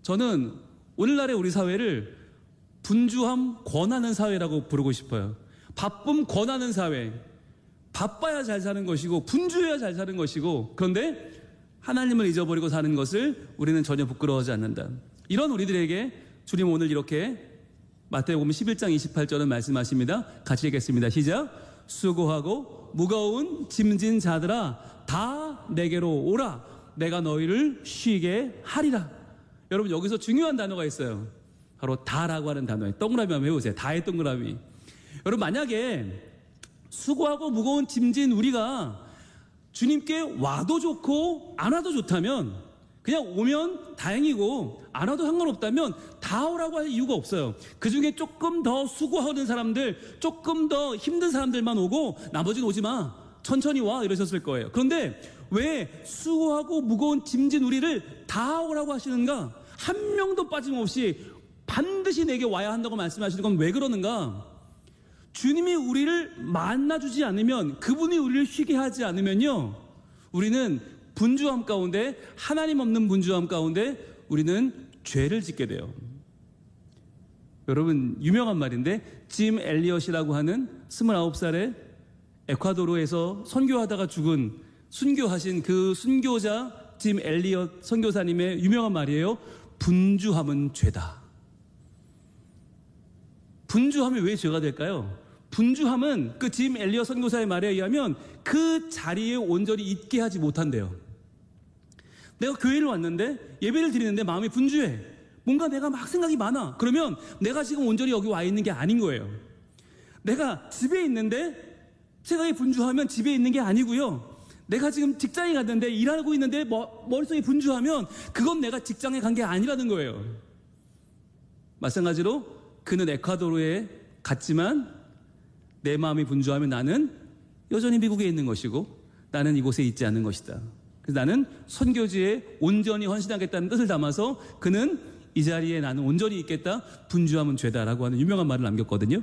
저는 오늘날의 우리 사회를 분주함 권하는 사회라고 부르고 싶어요. 바쁨 권하는 사회. 바빠야 잘 사는 것이고 분주해야 잘 사는 것이고, 그런데 하나님을 잊어버리고 사는 것을 우리는 전혀 부끄러워하지 않는다. 이런 우리들에게 주님 오늘 이렇게 마태복음 11장 28절은 말씀하십니다. 같이 읽겠습니다. 시작. 수고하고 무거운 짐진 자들아 다 내게로 오라. 내가 너희를 쉬게 하리라. 여러분, 여기서 중요한 단어가 있어요. 바로 다라고 하는 단어예요. 동그라미 한번 외우세요. 다의 동그라미. 여러분, 만약에 수고하고 무거운 짐진 우리가 주님께 와도 좋고 안 와도 좋다면, 그냥 오면 다행이고 안 와도 상관없다면 다 오라고 할 이유가 없어요. 그 중에 조금 더 수고하는 사람들, 조금 더 힘든 사람들만 오고 나머지는 오지 마, 천천히 와, 이러셨을 거예요. 그런데 왜 수고하고 무거운 짐진 우리를 다 오라고 하시는가? 한 명도 빠짐없이 반드시 내게 와야 한다고 말씀하시는 건 왜 그러는가? 주님이 우리를 만나주지 않으면, 그분이 우리를 쉬게 하지 않으면요, 우리는 분주함 가운데, 하나님 없는 분주함 가운데 우리는 죄를 짓게 돼요. 여러분, 유명한 말인데, 짐 엘리엇이라고 하는 29살의 에콰도르에서 선교하다가 죽은, 순교하신 그 순교자 짐 엘리엇 선교사님의 유명한 말이에요. 분주함은 죄다. 분주함이 왜 죄가 될까요? 분주함은 그 짐 엘리엇 선교사의 말에 의하면 그 자리에 온전히 있게 하지 못한대요. 내가 교회를 왔는데 예배를 드리는데 마음이 분주해. 뭔가 내가 막 생각이 많아. 그러면 내가 지금 온전히 여기 와 있는 게 아닌 거예요. 내가 집에 있는데 생각이 분주하면 집에 있는 게 아니고요. 내가 지금 직장에 갔는데 일하고 있는데 머릿속이 분주하면 그건 내가 직장에 간 게 아니라는 거예요. 마찬가지로 그는 에콰도르에 갔지만 내 마음이 분주하면 나는 여전히 미국에 있는 것이고 나는 이곳에 있지 않는 것이다. 그래서 나는 선교지에 온전히 헌신하겠다는 뜻을 담아서 그는 이 자리에 나는 온전히 있겠다. 분주함은 죄다라고 하는 유명한 말을 남겼거든요.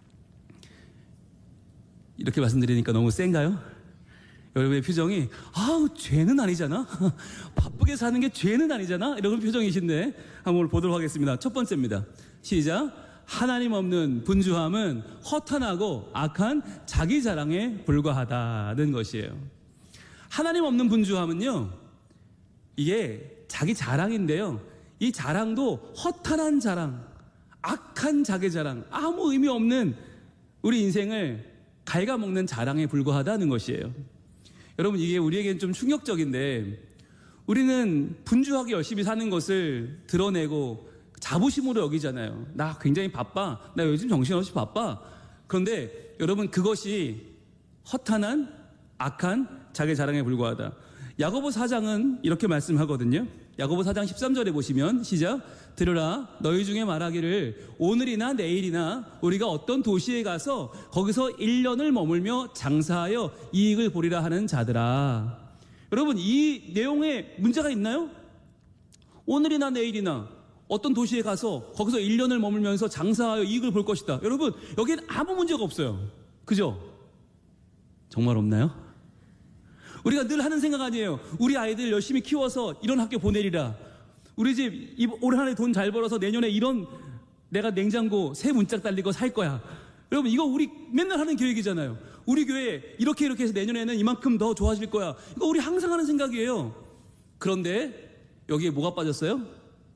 이렇게 말씀드리니까 너무 센가요? 여러분의 표정이 아우 죄는 아니잖아. 바쁘게 사는 게 죄는 아니잖아. 이런 표정이신데 한번 보도록 하겠습니다. 첫 번째입니다. 시작. 하나님 없는 분주함은 허탄하고 악한 자기 자랑에 불과하다는 것이에요. 하나님 없는 분주함은요, 이게 자기 자랑인데요, 이 자랑도 허탄한 자랑, 악한 자기 자랑, 아무 의미 없는 우리 인생을 갉아먹는 자랑에 불과하다는 것이에요. 여러분, 이게 우리에겐 좀 충격적인데, 우리는 분주하게 열심히 사는 것을 드러내고 자부심으로 여기잖아요. 나 굉장히 바빠. 나 요즘 정신없이 바빠. 그런데 여러분, 그것이 허탄한 악한 자기 자랑에 불과하다. 야고보 4장은 이렇게 말씀하거든요. 야고보 4장 13절에 보시면 시작. 들으라, 너희 중에 말하기를 오늘이나 내일이나 우리가 어떤 도시에 가서 거기서 1년을 머물며 장사하여 이익을 보리라 하는 자들아. 여러분, 이 내용에 문제가 있나요? 오늘이나 내일이나 어떤 도시에 가서 거기서 1년을 머물면서 장사하여 이익을 볼 것이다. 여러분, 여기엔 아무 문제가 없어요. 그죠? 정말 없나요? 우리가 늘 하는 생각 아니에요. 우리 아이들 열심히 키워서 이런 학교 보내리라. 우리 집 올 한 해 돈 잘 벌어서 내년에 이런 내가 냉장고 새 문짝 달리고 살 거야. 여러분, 이거 우리 맨날 하는 계획이잖아요. 우리 교회 이렇게 해서 내년에는 이만큼 더 좋아질 거야. 이거 우리 항상 하는 생각이에요. 그런데 여기에 뭐가 빠졌어요?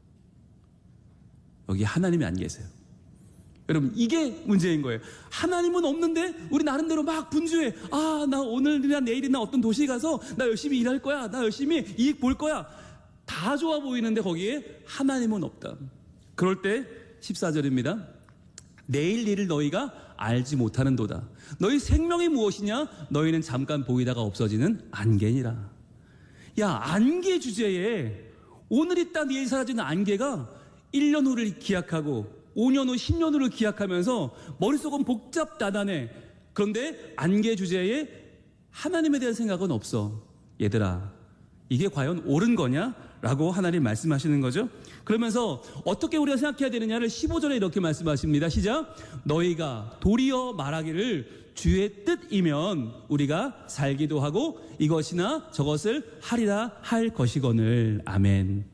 여기 하나님이 안 계세요. 여러분, 이게 문제인 거예요. 하나님은 없는데 우리 나름대로 막 분주해. 아, 나 오늘이나 내일이나 어떤 도시에 가서 나 열심히 일할 거야. 나 열심히 이익 볼 거야. 다 좋아 보이는데 거기에 하나님은 없다. 그럴 때 14절입니다. 내일 일을 너희가 알지 못하는도다. 너희 생명이 무엇이냐? 너희는 잠깐 보이다가 없어지는 안개니라. 야, 안개 주제에 오늘 있다 내일 사라지는 안개가 1년 후를 기약하고 5년 후, 10년 후를 기약하면서 머릿속은 복잡다단해. 그런데 안개 주제에 하나님에 대한 생각은 없어. 얘들아, 이게 과연 옳은 거냐? 라고 하나님 말씀하시는 거죠. 그러면서 어떻게 우리가 생각해야 되느냐를 15절에 이렇게 말씀하십니다. 시작. 너희가 도리어 말하기를 주의 뜻이면 우리가 살기도 하고 이것이나 저것을 하리라 할 것이거늘. 아멘.